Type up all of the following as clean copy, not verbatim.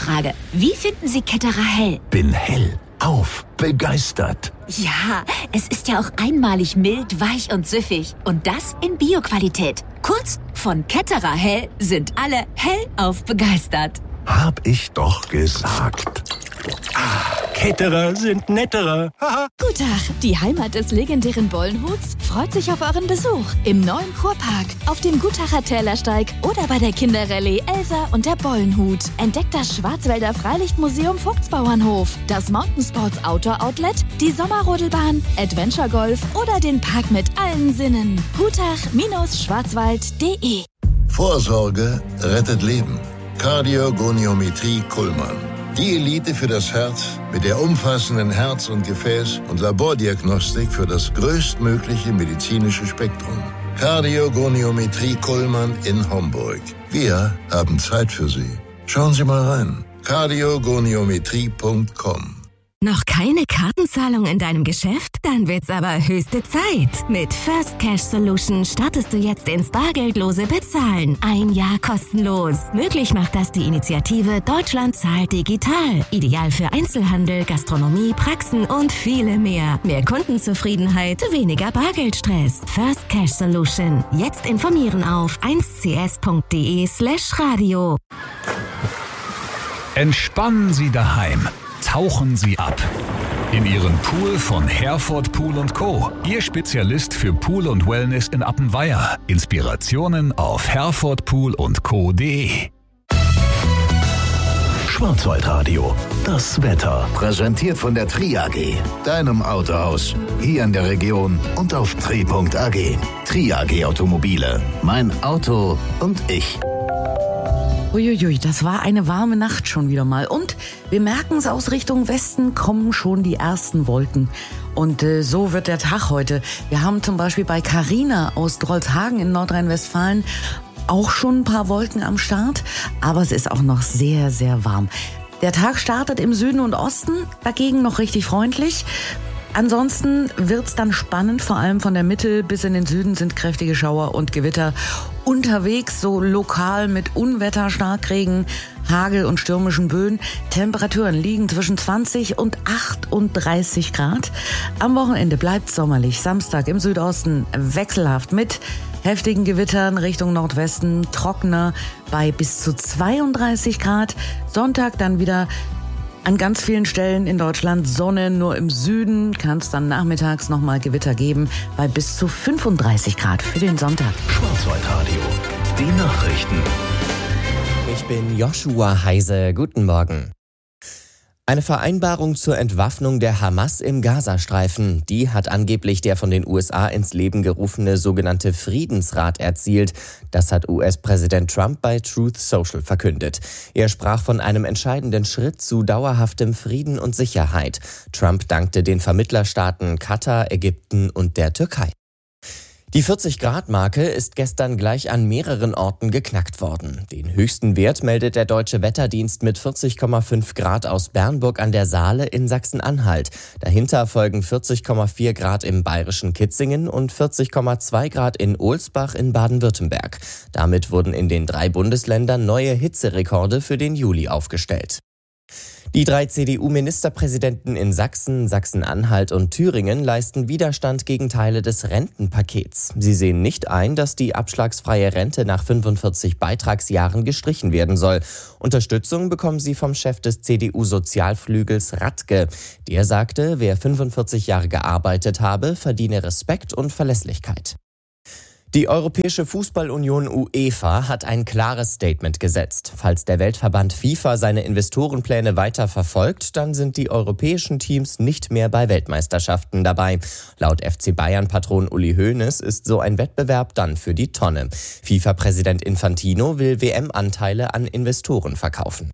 Frage. Wie finden Sie Ketterer Hell? Bin hellauf begeistert. Ja, es ist ja auch einmalig mild, weich und süffig. Und das in Bio-Qualität. Kurz, von Ketterer Hell sind alle hellauf begeistert. Hab ich doch gesagt. Ketterer sind netterer. Guten Tag, die Heimat des legendären Bollenhuts freut sich auf euren Besuch im neuen Kurpark, auf dem Gutacher Tälersteig oder bei der Kinderrallye Elsa und der Bollenhut. Entdeckt das Schwarzwälder Freilichtmuseum Vogtsbauernhof, das Mountainsports Outdoor Outlet, die Sommerrodelbahn, Adventure Golf oder den Park mit allen Sinnen. Gutach-schwarzwald.de. Vorsorge rettet Leben. Kardiogoniometrie Kuhlmann. Die Elite für das Herz mit der umfassenden Herz- und Gefäß- und Labordiagnostik für das größtmögliche medizinische Spektrum. Kardiogoniometrie Kuhlmann in Homburg. Wir haben Zeit für Sie. Schauen Sie mal rein. kardiogoniometrie.com. Noch keine Kartenzahlung in deinem Geschäft? Dann wird's aber höchste Zeit. Mit First Cash Solution startest du jetzt ins bargeldlose Bezahlen. 1 Jahr kostenlos. Möglich macht das die Initiative Deutschland zahlt digital. Ideal für Einzelhandel, Gastronomie, Praxen und viele mehr. Mehr Kundenzufriedenheit, weniger Bargeldstress. First Cash Solution. Jetzt informieren auf 1cs.de/radio. Entspannen Sie daheim. Tauchen Sie ab in Ihren Pool von Herford Pool & Co. Ihr Spezialist für Pool und Wellness in Appenweier. Inspirationen auf herfordpool&co.de. Schwarzwaldradio, das Wetter. Präsentiert von der Tri AG, deinem Autohaus. Hier in der Region und auf tri.ag. Tri AG Automobile. Mein Auto und ich. Uiuiui, das war eine warme Nacht schon wieder mal. Und wir merken es, aus Richtung Westen kommen schon die ersten Wolken. Und so wird der Tag heute. Wir haben zum Beispiel bei Carina aus Drolshagen in Nordrhein-Westfalen auch schon ein paar Wolken am Start. Aber es ist auch noch sehr, sehr warm. Der Tag startet im Süden und Osten, dagegen noch richtig freundlich. Ansonsten wird's dann spannend, vor allem von der Mitte bis in den Süden sind kräftige Schauer und Gewitter unterwegs, so lokal mit Unwetter, Starkregen, Hagel und stürmischen Böen. Temperaturen liegen zwischen 20 und 38 Grad. Am Wochenende bleibt sommerlich. Samstag im Südosten wechselhaft mit heftigen Gewittern Richtung Nordwesten, trockener bei bis zu 32 Grad. Sonntag dann wieder an ganz vielen Stellen in Deutschland Sonne, nur im Süden kann es dann nachmittags nochmal Gewitter geben bei bis zu 35 Grad für den Sonntag. Schwarzwaldradio, die Nachrichten. Ich bin Joshua Heise. Guten Morgen. Eine Vereinbarung zur Entwaffnung der Hamas im Gazastreifen, die hat angeblich der von den USA ins Leben gerufene sogenannte Friedensrat erzielt. Das hat US-Präsident Trump bei Truth Social verkündet. Er sprach von einem entscheidenden Schritt zu dauerhaftem Frieden und Sicherheit. Trump dankte den Vermittlerstaaten Katar, Ägypten und der Türkei. Die 40-Grad-Marke ist gestern gleich an mehreren Orten geknackt worden. Den höchsten Wert meldet der Deutsche Wetterdienst mit 40,5 Grad aus Bernburg an der Saale in Sachsen-Anhalt. Dahinter folgen 40,4 Grad im bayerischen Kitzingen und 40,2 Grad in Ohlsbach in Baden-Württemberg. Damit wurden in den 3 Bundesländern neue Hitzerekorde für den Juli aufgestellt. Die 3 CDU-Ministerpräsidenten in Sachsen, Sachsen-Anhalt und Thüringen leisten Widerstand gegen Teile des Rentenpakets. Sie sehen nicht ein, dass die abschlagsfreie Rente nach 45 Beitragsjahren gestrichen werden soll. Unterstützung bekommen sie vom Chef des CDU-Sozialflügels Radke. Der sagte, wer 45 Jahre gearbeitet habe, verdiene Respekt und Verlässlichkeit. Die Europäische Fußballunion UEFA hat ein klares Statement gesetzt. Falls der Weltverband FIFA seine Investorenpläne weiter verfolgt, dann sind die europäischen Teams nicht mehr bei Weltmeisterschaften dabei. Laut FC Bayern-Patron Uli Hoeneß ist so ein Wettbewerb dann für die Tonne. FIFA-Präsident Infantino will WM-Anteile an Investoren verkaufen.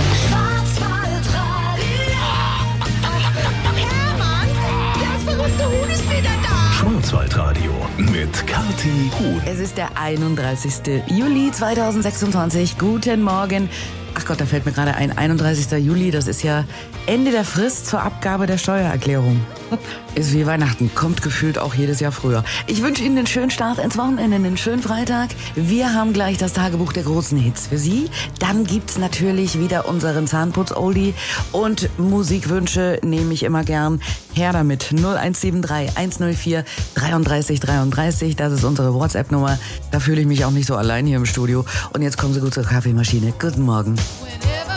Schwarzwaldradio mit Kathi Huhn. Es ist der 31. Juli 2026. Guten Morgen. Ach Gott, da fällt mir gerade ein, 31. Juli, das ist ja Ende der Frist zur Abgabe der Steuererklärung. Ist wie Weihnachten, kommt gefühlt auch jedes Jahr früher. Ich wünsche Ihnen einen schönen Start ins Wochenende, einen schönen Freitag. Wir haben gleich das Tagebuch der großen Hits für Sie. Dann gibt's natürlich wieder unseren Zahnputz-Oldie. Und Musikwünsche nehme ich immer gern. Her damit, 0173 104 33 33. Das ist unsere WhatsApp-Nummer. Da fühle ich mich auch nicht so allein hier im Studio. Und jetzt kommen Sie gut zur Kaffeemaschine. Guten Morgen.